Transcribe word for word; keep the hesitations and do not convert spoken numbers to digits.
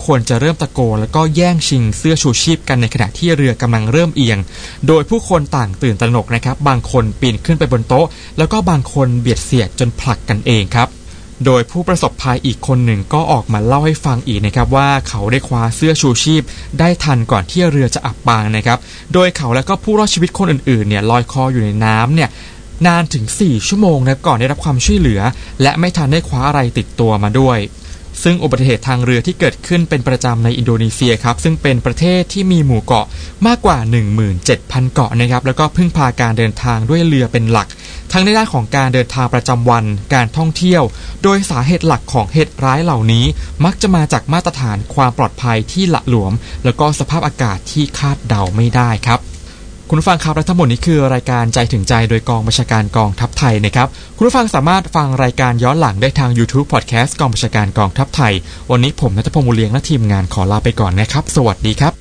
คนจะเริ่มตะโกนแล้วก็แย่งชิงเสื้อชูชีพกันในขณะที่เรือกำลังเริ่มเอียงโดยผู้คนต่างตื่นตระหนกนะครับบางคนปีนขึ้นไปบนโต๊ะแล้วก็บางคนเบียดเสียดจนผลักกันเองครับโดยผู้ประสบภัยอีกคนหนึ่งก็ออกมาเล่าให้ฟังอีกนะครับว่าเขาได้คว้าเสื้อชูชีพได้ทันก่อนที่เรือจะอับปางนะครับโดยเขาและก็ผู้รอดชีวิตคนอื่นๆเนี่ยลอยคออยู่ในน้ำเนี่ยนานถึงสี่ชั่วโมงนะก่อนได้รับความช่วยเหลือและไม่ทันได้คว้าอะไรติดตัวมาด้วยซึ่งอุบัติเหตุทางเรือที่เกิดขึ้นเป็นประจำในอินโดนีเซียครับซึ่งเป็นประเทศที่มีหมู่เกาะมากกว่า หนึ่งหมื่นเจ็ดพัน เกาะนะครับแล้วก็พึ่งพาการเดินทางด้วยเรือเป็นหลักทั้งในด้านของการเดินทางประจำวันการท่องเที่ยวโดยสาเหตุหลักของเหตุร้ายเหล่านี้มักจะมาจากมาตรฐานความปลอดภัยที่หละหลวมแล้วก็สภาพอากาศที่คาดเดาไม่ได้ครับคุณผู้ฟังครับและทั้งหมดนี้คือรายการใจถึงใจโดยกองบัญชาการกองทัพไทยนะครับคุณผู้ฟังสามารถฟังรายการย้อนหลังได้ทาง YouTube Podcast กองบัญชาการกองทัพไทยวันนี้ผมณัฐพงษ์ มูลเลียงและทีมงานขอลาไปก่อนนะครับสวัสดีครับ